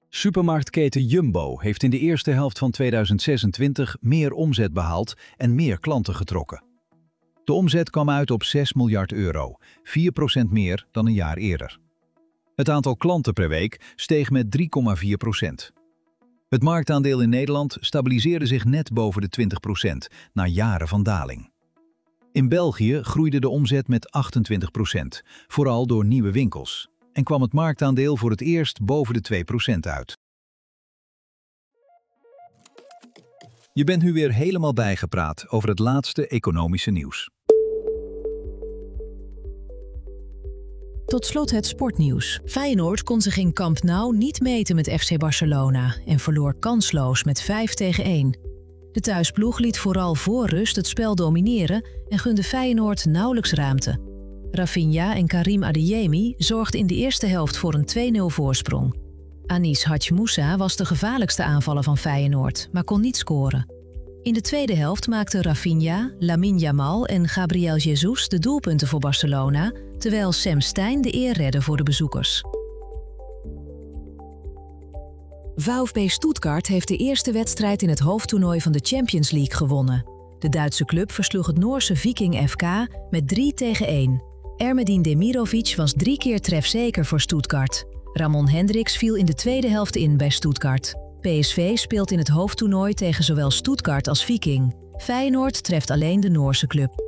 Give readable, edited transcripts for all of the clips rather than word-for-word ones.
Supermarktketen Jumbo heeft in de eerste helft van 2026 meer omzet behaald en meer klanten getrokken. De omzet kwam uit op 6 miljard euro, 4% meer dan een jaar eerder. Het aantal klanten per week steeg met 3,4%. Het marktaandeel in Nederland stabiliseerde zich net boven de 20% na jaren van daling. In België groeide de omzet met 28%, vooral door nieuwe winkels, en kwam het marktaandeel voor het eerst boven de 2% uit. Je bent nu weer helemaal bijgepraat over het laatste economische nieuws. Tot slot het sportnieuws. Feyenoord kon zich in Camp Nou niet meten met FC Barcelona en verloor kansloos met 5-1. De thuisploeg liet vooral voor rust het spel domineren en gunde Feyenoord nauwelijks ruimte. Rafinha en Karim Adeyemi zorgden in de eerste helft voor een 2-0 voorsprong. Anis Hadj Moussa was de gevaarlijkste aanvaller van Feyenoord, maar kon niet scoren. In de tweede helft maakten Rafinha, Lamine Yamal en Gabriel Jesus de doelpunten voor Barcelona, terwijl Sam Stein de eer redde voor de bezoekers. VfB Stuttgart heeft de eerste wedstrijd in het hoofdtoernooi van de Champions League gewonnen. De Duitse club versloeg het Noorse Viking FK met 3-1. Ermedin Demirovic was 3 keer trefzeker voor Stuttgart. Ramon Hendricks viel in de tweede helft in bij Stuttgart. PSV speelt in het hoofdtoernooi tegen zowel Stuttgart als Viking. Feyenoord treft alleen de Noorse club.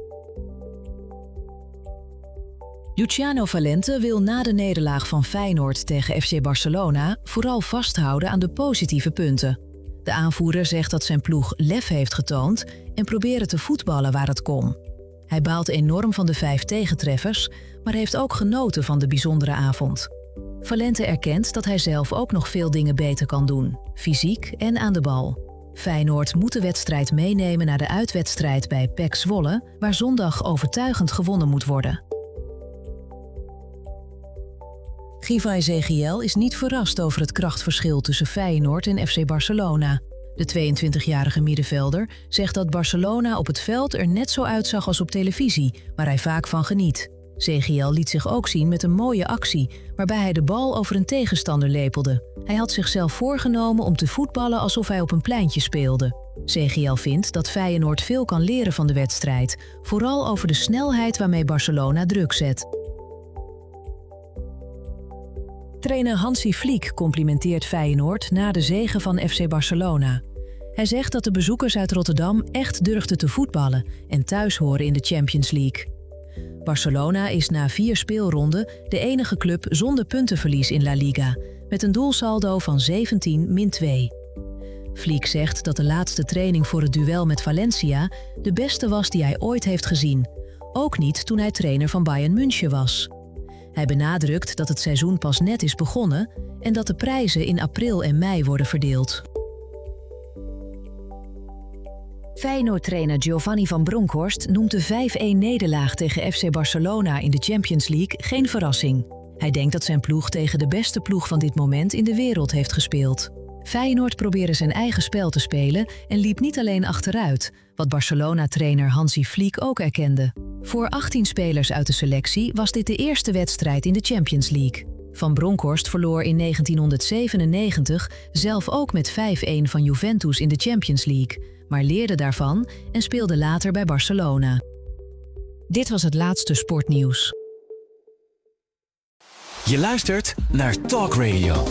Luciano Valente wil na de nederlaag van Feyenoord tegen FC Barcelona vooral vasthouden aan de positieve punten. De aanvoerder zegt dat zijn ploeg lef heeft getoond en proberen te voetballen waar het kon. Hij baalt enorm van de 5 tegentreffers, maar heeft ook genoten van de bijzondere avond. Valente erkent dat hij zelf ook nog veel dingen beter kan doen, fysiek en aan de bal. Feyenoord moet de wedstrijd meenemen naar de uitwedstrijd bij PEC Zwolle, waar zondag overtuigend gewonnen moet worden. Giva Ezechiel is niet verrast over het krachtverschil tussen Feyenoord en FC Barcelona. De 22-jarige middenvelder zegt dat Barcelona op het veld er net zo uitzag als op televisie, waar hij vaak van geniet. Ezechiel liet zich ook zien met een mooie actie, waarbij hij de bal over een tegenstander lepelde. Hij had zichzelf voorgenomen om te voetballen alsof hij op een pleintje speelde. Ezechiel vindt dat Feyenoord veel kan leren van de wedstrijd, vooral over de snelheid waarmee Barcelona druk zet. Trainer Hansi Flick complimenteert Feyenoord na de zege van FC Barcelona. Hij zegt dat de bezoekers uit Rotterdam echt durfden te voetballen en thuis horen in de Champions League. Barcelona is na 4 speelronden de enige club zonder puntenverlies in La Liga, met een doelsaldo van 17-2. Flick zegt dat de laatste training voor het duel met Valencia de beste was die hij ooit heeft gezien. Ook niet toen hij trainer van Bayern München was. Hij benadrukt dat het seizoen pas net is begonnen en dat de prijzen in april en mei worden verdeeld. Feyenoord-trainer Giovanni van Bronckhorst noemt de 5-1-nederlaag tegen FC Barcelona in de Champions League geen verrassing. Hij denkt dat zijn ploeg tegen de beste ploeg van dit moment in de wereld heeft gespeeld. Feyenoord probeerde zijn eigen spel te spelen en liep niet alleen achteruit, wat Barcelona-trainer Hansi Flick ook erkende. Voor 18 spelers uit de selectie was dit de eerste wedstrijd in de Champions League. Van Bronckhorst verloor in 1997 zelf ook met 5-1 van Juventus in de Champions League, maar leerde daarvan en speelde later bij Barcelona. Dit was het laatste sportnieuws. Je luistert naar Talk Radio.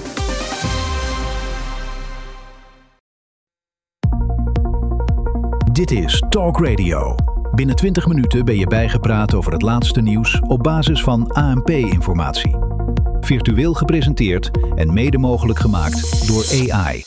Dit is Talk Radio. Binnen 20 minuten ben je bijgepraat over het laatste nieuws op basis van ANP-informatie. Virtueel gepresenteerd en mede mogelijk gemaakt door AI.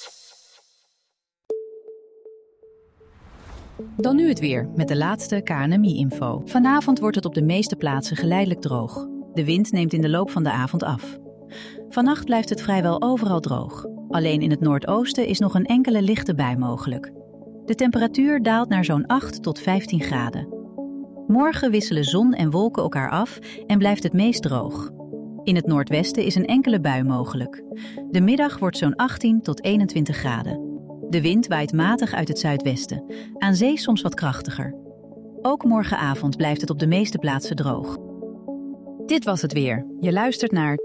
Dan nu het weer, met de laatste KNMI-info. Vanavond wordt het op de meeste plaatsen geleidelijk droog. De wind neemt in de loop van de avond af. Vannacht blijft het vrijwel overal droog. Alleen in het noordoosten is nog een enkele lichte bui mogelijk. De temperatuur daalt naar zo'n 8 tot 15 graden. Morgen wisselen zon en wolken elkaar af en blijft het meest droog. In het noordwesten is een enkele bui mogelijk. De middag wordt zo'n 18 tot 21 graden. De wind waait matig uit het zuidwesten, aan zee soms wat krachtiger. Ook morgenavond blijft het op de meeste plaatsen droog. Dit was het weer. Je luistert naar